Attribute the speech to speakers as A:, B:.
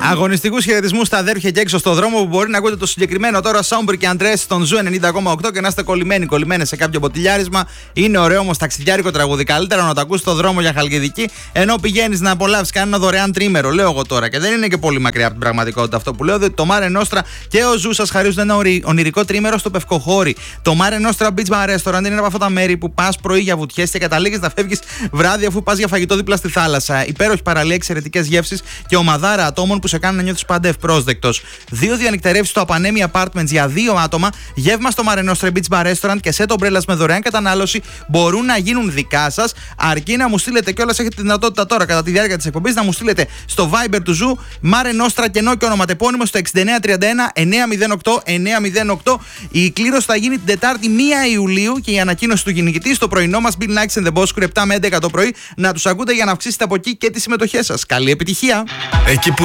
A: Αγωνιστικούς χαιρετισμούς στα αδέρφια και έξω στο δρόμο που μπορεί να ακούτε το συγκεκριμένο τώρα Σόμπρ και Αντρές στον Ζου 90,8 και να είστε κολλημένοι σε κάποιο ποτηλιάρισμα. Είναι ωραίο όμως ταξιδιάρικο τραγούδι. Καλύτερα να το ακούς στο δρόμο για Χαλκιδική ενώ πηγαίνεις να απολαύσεις κανένα δωρεάν τρίμερο. Λέω εγώ τώρα και δεν είναι και πολύ μακριά από την πραγματικότητα αυτό που λέω. Διότι το Mare Nostra και ο Ζου σας χαρίζουν ένα ονειρικό τρίμερο στο Πευκοχώρι. Το Mare Nostra Beach Bar Restaurant είναι από αυτά τα μέρη που πας πρωί για βουτιές και καταλήγεις να φεύγεις βράδυ αφού πας για φαγητό δίπλα στη θάλασσα. Υπέροχη παραλία, εξαιρετικές γεύσεις και ομαδάρα ατόμων που σε κάνουν να νιώθεις πάντα ευπρόσδεκτος. 2 διανυκτερεύσεις στο Απανέμι Apartments για 2 άτομα, γεύμα στο Mare Nostra Beach Bar Restaurant και σετ ομπρέλας με δωρεάν κατανάλωση μπορούν να γίνουν δικά σας, αρκεί να μου στείλετε κιόλας. Έχετε τη δυνατότητα τώρα κατά τη διάρκεια της εκπομπής να μου στείλετε στο Viber του Ζου Mare Nostra κενό και ονοματεπώνυμο στο 6931 908 908. Η κλήρωση θα γίνει την Τετάρτη 1 Ιουλίου και η ανακοίνωση του κυνηγητή στο πρωινό μας Bill Nikes and the Boss Crew 7 με 11 το πρωί. Να τους ακούτε για να αυξήσετε από εκεί και τις συμμετοχές σας. Καλή επιτυχία!
B: Εκεί που